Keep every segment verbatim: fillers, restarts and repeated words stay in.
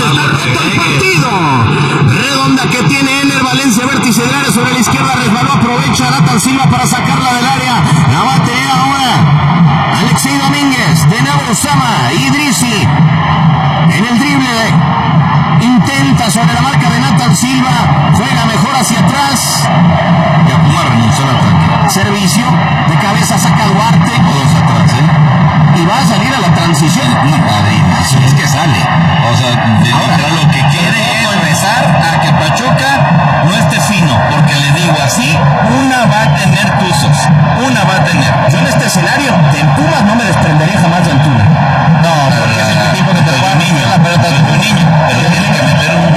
está roto el partido. Redonda que tiene Ener Valencia, vértice del área sobre la izquierda, resbaló, aprovecha Nathan Silva para sacarla del área. La va a tener ahora Alexei Domínguez, de nuevo Usama, Idrissi en el drible, intenta sobre la marca de Nathan Silva, juega mejor hacia atrás. Ya Puma renunció al ataque. Servicio, de cabeza saca Duarte. Todos atrás, ¿eh? Y va a salir a la transición. No, es que sale. O sea, de ahora lo que quiere es rezar a que Pachuca no esté fino, porque le digo así, una va a tener tuzos, una va a tener. Yo en este escenario, de Pumas no me desprendería jamás de Antuna. No, porque es el tipo que te va a niño, la pelota de un niño, pero tiene que meter un...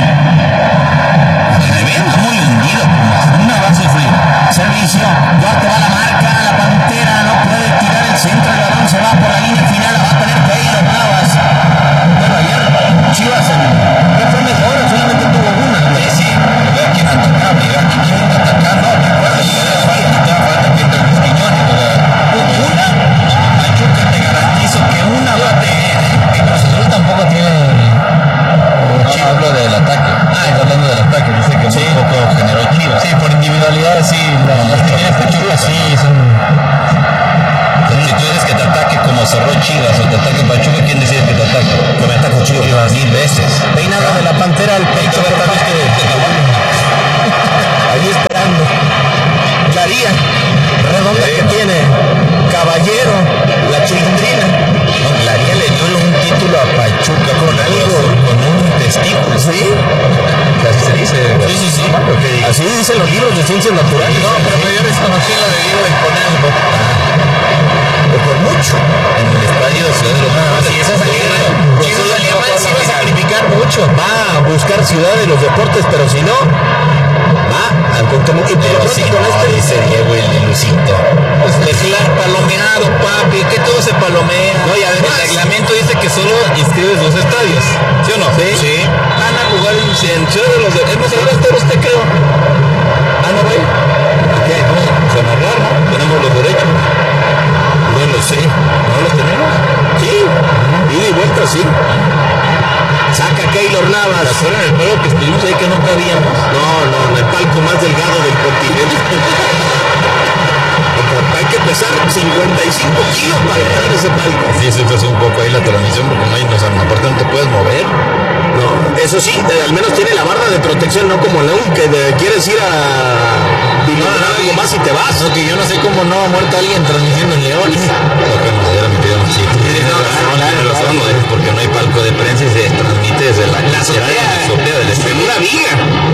Está muy hundido, Pumas, una va a sufrir. Servicio, Duarte va a la marca, la Pantera no puede tirar el centro, el balón se va por la línea final, la va a tener Keylor Navas. Bueno, ayer Chivas en ¿qué fue mejor? Solamente tuvo una. Sí, sí, pero veo quién atacaba, veo quién iba atacando. Recuerda que le falta, falta que entre los Quiñones, una, Pachuca te garantizo que una va a tener. Y Cruz Azul tampoco tiene. No hablo del ataque. Ah, está hablando del ataque, dice que sí, un poco generó Chivas. Sí, por individualidad, sí, las que tiene Pachuca sí son. Si tú eres que te ataque como cerró Chivas o te ataque Pachuca, ¿quién decide que te ataque? Que me ataque Chivas mil veces. Peinado de la Pantera al pecho, ¿verdad? Es que ahí esperando. Claría, redonda sí. Que tiene Caballero, la Chilindrina. No, Claría le dio un título a Pachuca con algo, con un testículo. ¿Sí? Así se dice. Sí, sí, sí. Okay. Así dicen los libros de ciencias naturales. No, pero yo desconocí la de Diego del Conejo. Por mucho en el estadio de Ciudad de los Deportes. Si esa salida, si va a sacrificar mucho, va a buscar Ciudad de los Deportes, pero si no, va al control. Y pero sí, con este dice Diego el Lucito. Pues declar palomeado, papi, que todo se palomea. No, y además el reglamento dice que solo inscribes dos estadios. ¿Sí o no? Sí. Sí. Van a jugar en Ciudad de los Deportes. Hemos hablado de usted, creo. Ah, no, güey. ¿Qué? Vamos a narrar, ¿no? Tenemos los derechos. No lo sé, ¿no los tenemos? Sí, ida y vuelta, sí. Saca Keylor Navas. ¿Se acuerdan el juego que estuvimos ahí que no cabíamos? No, no, en el palco más delgado del continente. Hay que pesar cincuenta y cinco kilos para entrar en ese palco. Sí, eso es un poco ahí la transmisión, porque no hay, no, aparte no te puedes mover. No, eso sí, eh, al menos tiene la barra de protección, no como León, que de, quieres ir a pilotar no, algo más y te vas. No, que yo no sé cómo no ha muerto alguien transmitiendo en León. Lo que nos era mi video más chico. Sí, no, no, tiene razón, no, es porque no hay palco de prensa y se transmite desde la, la azotea del estadio. Una viga.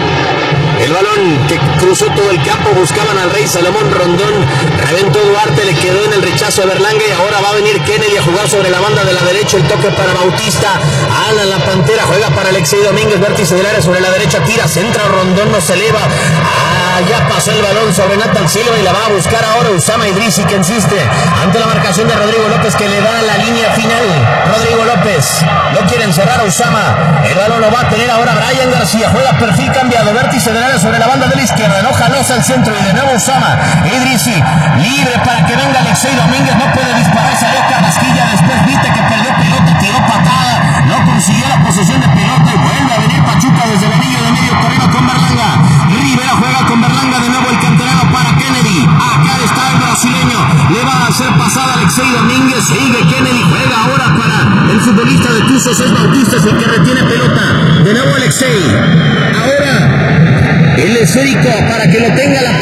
El balón que cruzó todo el campo, buscaban al Rey Salomón Rondón, reventó Duarte, le quedó en el rechazo a Berlanga y ahora va a venir Kennedy a jugar sobre la banda de la derecha, el toque para Bautista, Alan la Pantera, juega para Alexei Domínguez, vértice del área sobre la derecha, tira, centra, Rondón no se eleva, ah, ya pasó el balón sobre Nathan Silva y la va a buscar ahora Usama Idrissi, que insiste ante la marcación de Rodrigo López, que le da la línea final. Rodrigo López, no quiere encerrar a Usama, el balón lo va a tener ahora Brian García, juega perfil cambiado, vértice del área sobre la banda de la izquierda, no Jalosa al centro y de nuevo Usama Idrissi, libre para que venga Alexei Domínguez, no puede disparar, salió Carrasquilla, después viste que perdió pelota, tiró patada, no consiguió la posesión de pelota y vuelve a venir Pachuca desde el anillo de medio terreno con Berlanga. Rivera juega con Berlanga, de nuevo el canterano para Kennedy, acá está el brasileño, le va a hacer pasada Alexei Domínguez, sigue Kennedy, juega ahora para el futbolista de Tuzos, es Bautista, es el que retiene pelota, de nuevo Alexei, ahora el esférico para que lo tenga la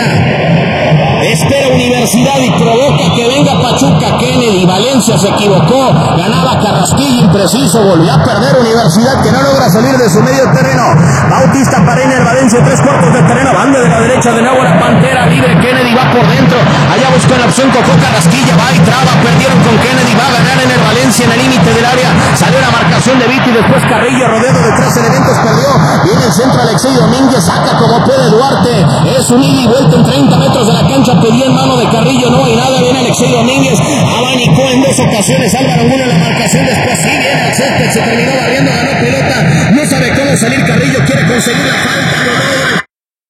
Pantera, espera Universidad y provoca que venga Pachuca. Kennedy, Valencia se equivocó, ganaba Carrasquilla, impreciso, volvió a perder Universidad, que no logra salir de su medio terreno. Bautista para Ener Valencia, tres cuartos de terreno, banda de la derecha, de nuevo la Pantera, libre, Kennedy va por dentro, allá busca la opción, tocó Carrasquilla, va y traba, perdieron con Kennedy, va a ganar Ener Valencia en el límite del área, salió la marcación de Viti, después Carrillo rodeado de tres elementos, perdió, viene el centro Alexei Domínguez, saca como puede Duarte, es un ida y vuelta en treinta metros de la cancha, pedía en mano de Carrillo, no hay nada, viene Alexei Domínguez, abanicó en dos ocasiones, Álvaro Angulo en la marcación, después sí viene al césped, se terminó barriendo, ganó pelota, no sabe cómo salir Carrillo, quiere conseguir la falta, no.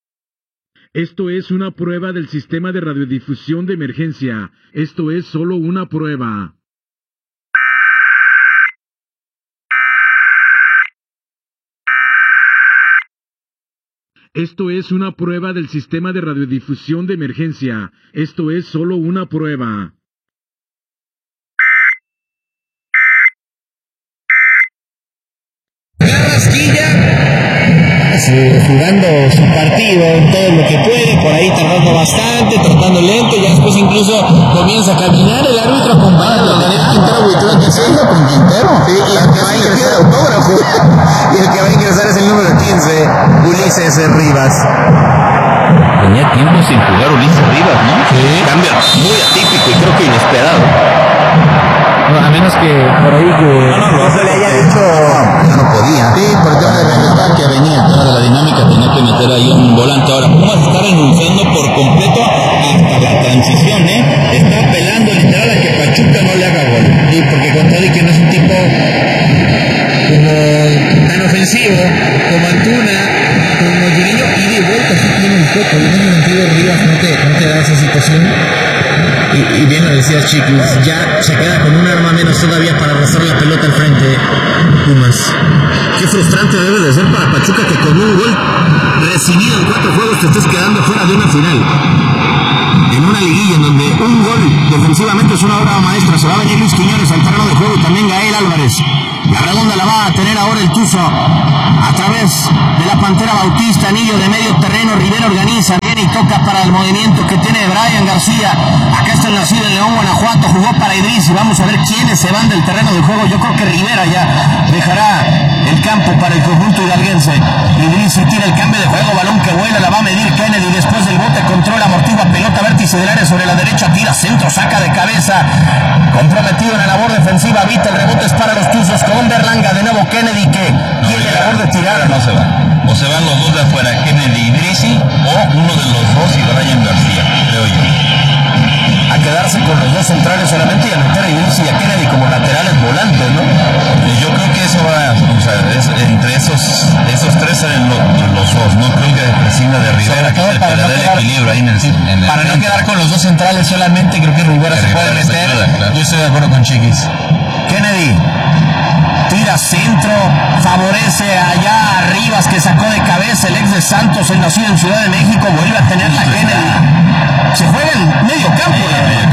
Esto es una prueba del sistema de radiodifusión de emergencia, esto es solo una prueba. Esto es una prueba del sistema de radiodifusión de emergencia. Esto es solo una prueba. Jugando su partido, todo lo que puede, por ahí tardando bastante, tratando lento, ya después incluso comienza a caminar, el árbitro acompaña a Daniel Quintero Buitrón, que sigue con Quintero, sí, y el que va a ingresar autógrafo, y el que va a ingresar es el número quince, Ulises Rivas. Tenía tiempo sin jugar Ulises Rivas, ¿no? Sí. Cambio muy atípico y creo que inesperado. A menos que por ahí que no, no, no, se le haya dicho ya no podía. Sí, por el tema de la que venía, el tema de la dinámica, tenía que meter ahí un volante. Ahora, Pumas está renunciando por completo hasta la transición, ¿eh? Está apelando literal a que Pachuca no le haga gol. Sí, porque con todo y que no es un tipo como tan ofensivo como Antuna, como Juninho, y de vuelta sí tiene un poco. En ese sentido, Rivas no te, no te da esa situación. Y, y bien lo decía Chiquis, ya se queda con un arma menos todavía para arrastrar la pelota al frente Pumas. Qué frustrante debe de ser para Pachuca que con un gol recibido en cuatro juegos te estés quedando fuera de una final. En una liguilla en donde un gol defensivamente es una obra maestra. Se va a venir Luis Quiñones al terreno de juego y también Gael Álvarez. La redonda la va a tener ahora el Tuzo a través de la Pantera Bautista, anillo de medio terreno. Rivera organiza bien y toca para el movimiento que tiene Brian García. Acá está el nacido en León, Guanajuato, jugó para Idris y vamos a ver quiénes se van del terreno de juego. Yo creo que Rivera ya dejará el campo para el conjunto hidalguense. Idris tira el cambio de juego, balón que vuela, la va a medir Kennedy. Después del bote controla, amortigua, pelota vértice del área sobre la derecha, tira centro, saca de cabeza. Comprometido en la labor defensiva, Vita, el rebote es para los Tuzos con Berlanga, de nuevo Kennedy que no, tiene la labor de tirar. No se va. O se van los dos de afuera, Kennedy y Idrisi, o uno de los dos y Brian García, creo yo. A quedarse con los dos centrales solamente y a meter a Idrisi y a Kennedy como laterales volantes, ¿no? Yo creo que eso va, o sea, es, entre esos esos tres salen los, los dos, no creo que prescinda de Rivera, que se para no el quedar, equilibrio ahí en el, en el para centro. no quedar con los dos centrales solamente, creo que Rivera se puede meter. Ayuda, claro. Yo estoy de acuerdo con Chiquis. Kennedy tira centro, favorece allá a Rivas que sacó de cabeza el ex de Santos, el nacido en Ciudad de México, vuelve a tener la Kennedy. Se juega en medio campo.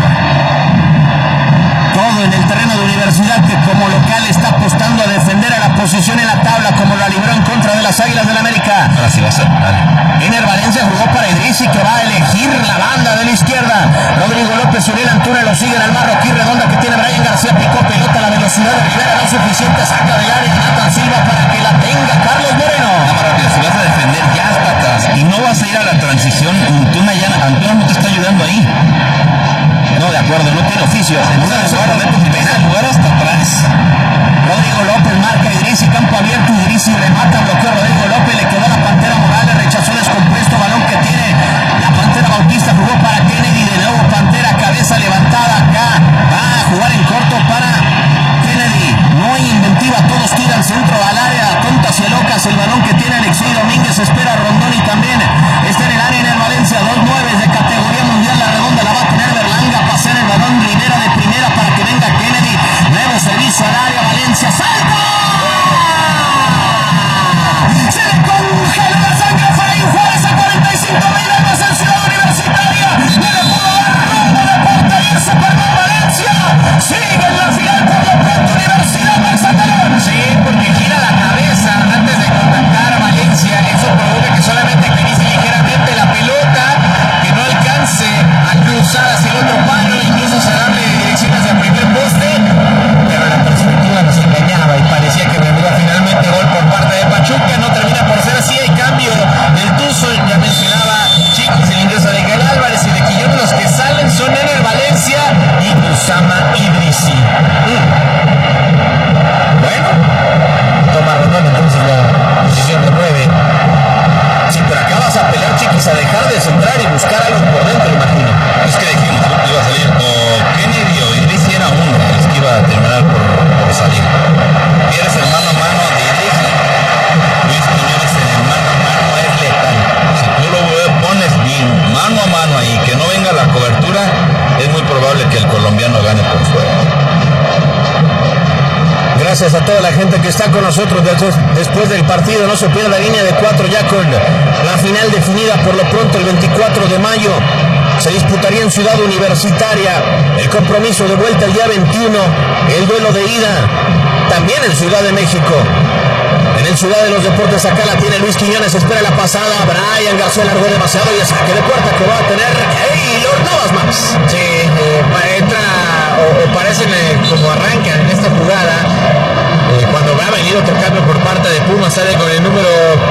Todo en el terreno de Universidad, que como local está apostando a defender a la posición en la tabla, como la libró en contra de las Águilas del la América. Ahora sí va a ser, dale. Ener Valencia jugó para Idrisi, que va a elegir la banda de la izquierda. Rodrigo López, Uriel Antuna lo siguen al marro. Aquí redonda que tiene Brian García, picó pelota, la velocidad de Rivera no suficiente, saca del área Nathan Silva para que la tenga Carlos Moreno. No, rápido, si vas a defender ya hasta atrás y no vas a ir a la transición, Antuna ya Antuna no te está ayudando ahí. No, de acuerdo, no tiene oficio. En una de jugar, penal, jugar hasta atrás. Rodrigo López marca Idrisi, campo abierto, Idrisi remata, bloqueó Rodrigo López, le quedó la Pantera Morales, rechazó descompuesto, balón que tiene la Pantera Bautista, jugó para Kennedy, de nuevo Pantera, cabeza levantada acá, va a jugar en corto para Kennedy, no hay inventiva, todos tiran centro al área, tontas y locas, el balón que tiene Alexei Domínguez, espera Rondón y también está en el área en el Valencia, dos nueve de categoría mundial, la redonda la va a tener Berlanga, pasea el balón Rivera de primera para que venga Kennedy, nuevo servicio al área, Valencia, ¡salta! Gracias a toda la gente que está con nosotros después del partido. No se pierda la línea de cuatro ya con la final definida por lo pronto el veinticuatro de mayo. Se disputaría en Ciudad Universitaria el compromiso de vuelta el día veintiuno, el duelo de ida también en Ciudad de México. En el Ciudad de los Deportes acá la tiene Luis Quiñones, espera la pasada, Brian García largó demasiado y es saque de puerta que va a tener Keylor Navas Max. Sí, eh, entra o, o parecen eh, como arrancan en esta jugada. Eh, cuando va a venir otro cambio por parte de Pumas, sale con el número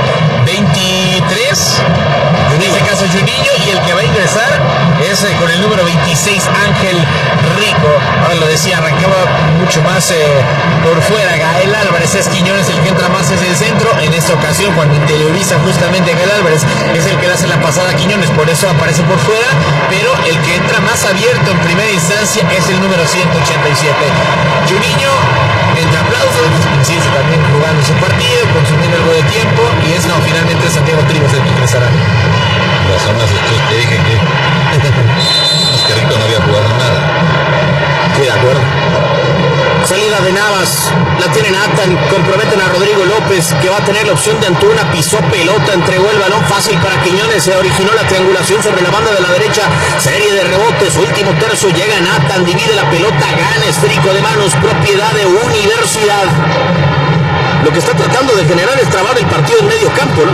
veintitrés, en este caso Juninho, y el que va a ingresar es eh, con el número veintiséis, Ángel Rico. Ahora lo decía, arrancaba mucho más eh, por fuera Gael Álvarez, es Quiñones el que entra más hacia el centro. En esta ocasión, cuando interioriza justamente Gael Álvarez, es el que le hace la pasada a Quiñones, por eso aparece por fuera, pero el que entra más abierto en primera instancia es el número ciento ochenta y siete, Juninho. Entre aplausos, sí, también jugando su partido, consumiendo algo de tiempo, y es no, finalmente Santiago Trigos el que ingresará. Las zonas después te dije que más que Rico no había jugado nada. Sí, de acuerdo. Salida de Navas, la tiene Nathan, comprometen a Rodrigo López, que va a tener la opción de Antuna, pisó pelota, entregó el balón fácil para Quiñones, se originó la triangulación sobre la banda de la derecha, serie de rebotes, último tercio, llega Nathan, divide la pelota, gana esférico de manos, propiedad de Universidad. Lo que está tratando de generar es trabar el partido en medio campo, ¿no?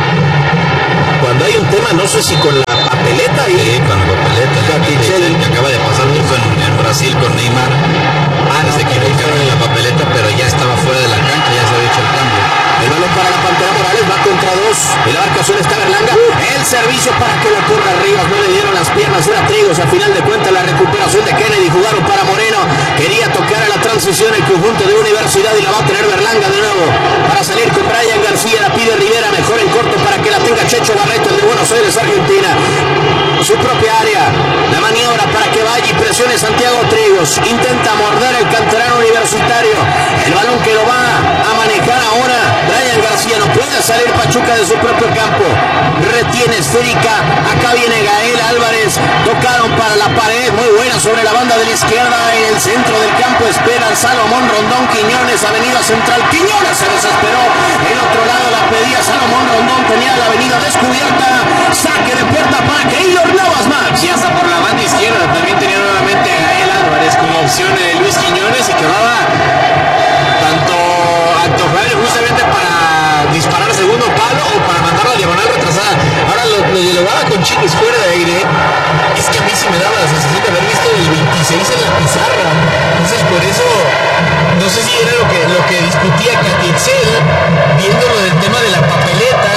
Cuando hay un tema, no sé si con la papeleta y... Sí, con la papeleta, el que acaba de pasar justo en, en Brasil con Neymar. Ah, se equivocaron en la papeleta, pero ya estaba fuera de la cancha, ya se había hecho el cambio. El balón para la Pantera Morales, va contra dos. En la marcación está Berlanga. El servicio para que la corra arriba. No le dieron las piernas, era Trigos. A final de cuentas, la recuperación de Kennedy. Jugaron para Moreno. Quería tocar a la transición el conjunto de Universidad y la va a tener Berlanga de nuevo. Para salir con Brian García, la pide Rivera. Mejor en corto para que la tenga Checho Barreto, el de Buenos Aires, Argentina. Su propia área. La maniobra para que vaya y presione Santiago Trigos. Intenta morder el canterano universitario. El balón que lo va a manejar ahora Brian García, no puede salir Pachuca de su propio campo, retiene esférica, acá viene Gael Álvarez, tocaron para la pared, muy buena sobre la banda de la izquierda, en el centro del campo espera Salomón Rondón, Quiñones, avenida central, Quiñones se desesperó, el otro lado la pedía Salomón Rondón, tenía la avenida descubierta, saque de puerta para Keylor Navas Max. Y hasta por la banda izquierda también tenía nuevamente a Gael Álvarez como opción de Luis Quiñones, y quedaba tanto antojable justamente para disparar segundo palo o para mandar la diagonal retrasada. Ahora lo, lo de Lobada con Chiquis fuera de aire, es que a mí sí me daba la sensación de haber visto el veintiséis en la pizarra. Entonces por eso no sé si era lo que, lo que discutía Catitzel, viendo lo del tema de la papeleta.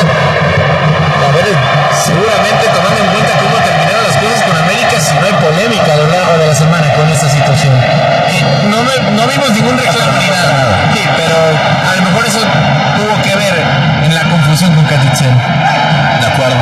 A ver, seguramente tomando en cuenta cómo terminaron las cosas con América, si no hay polémica a lo largo de la semana con esta situación. No, me, no vimos ningún reclamo ni nada. Sí, pero a lo mejor eso tuvo que ver en la confusión con Catitzel. De acuerdo.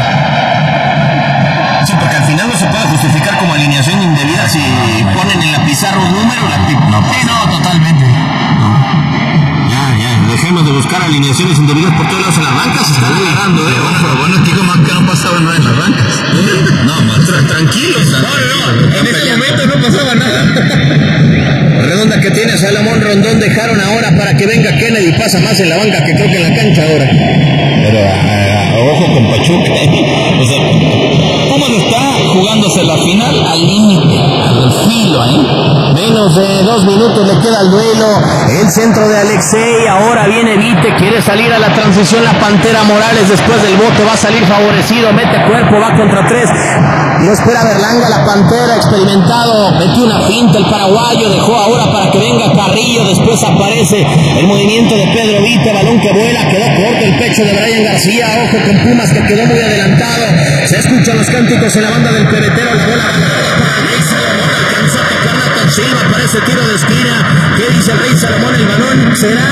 Sí, porque al final no se puede justificar como alineación indebida si ponen en la pizarra un número, la tip. No, sí, no, totalmente. No. Ya, ya, dejemos de buscar alineaciones indebidas por todos lados en las bancas, se están agarrando, eh. Ojo, bueno, digo más que no pasaba nada en las bancas. No, más tra- tranquilos. No, no, no, en ese momento no pasaba nada. Redonda que tiene Salomón Rondón, dejaron ahora para que venga Kennedy, pasa más en la banca que creo que en la cancha ahora. Pero uh, ojo con Pachuca. O sea, Pumas está jugándose la final al límite, al filo, ¿eh? Menos de dos minutos le queda el duelo. El centro de Alexei, ahora viene Vite, quiere salir a la transición la Pantera Morales después del bote, va a salir favorecido, mete cuerpo, va contra tres. Lo espera Berlanga, la Pantera, experimentado, metió una finta el paraguayo, dejó ahora para que venga Carrillo, después aparece el movimiento de Pedro Vite, balón que vuela, quedó corto el pecho de Brian García, ojo con Pumas que quedó muy adelantado, se escuchan los cánticos en la banda del Peretero, la bola Rey Salomón alcanzó a tocar Nathan Silva, parece tiro de esquina, ¿qué dice el Rey Salomón? El balón será...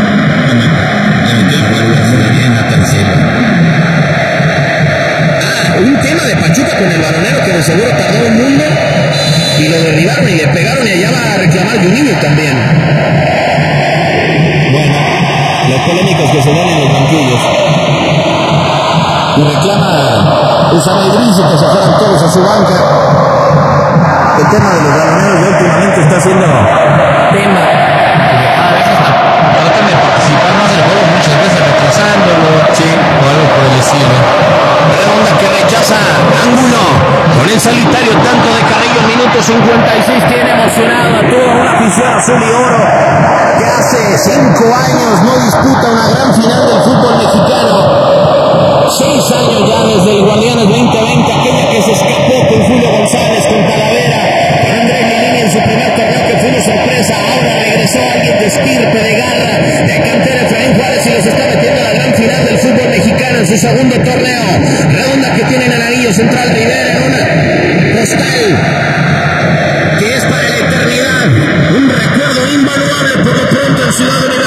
Le metió la bola muy bien Nathan Silva. Un tema de Pachuca con el balonero que de seguro tardó un mundo y lo derribaron y le pegaron y allá va a reclamar Juninho también. Bueno, las polémicas que se dan en los banquillos. Y reclama Usama Idris que se fueran todos a su banca. El tema de los baloneros ya últimamente está siendo tema. A veces abrazándolo, Sí, o algo por el estilo. Redonda que rechaza ángulo con el solitario tanto de Carrillo, minuto cincuenta y seis, tiene emocionado a toda una afición azul y oro que hace cinco años no disputa una gran final del fútbol mexicano. Seis años ya desde el Guardianes veinte veinte, aquella que se escapó con Julio González, con Talavera, con Andrés Lilini en su primer torneo que fue una sorpresa. Ahora regresó alguien de estirpe, de garra, de cantera, Efraín Juárez, y los está metiendo a la gran final del fútbol mexicano en su segundo torneo. Redonda que tiene en el anillo central Rivera en una postal que es para la eternidad, un recuerdo invaluable por lo pronto en Ciudad Universitaria.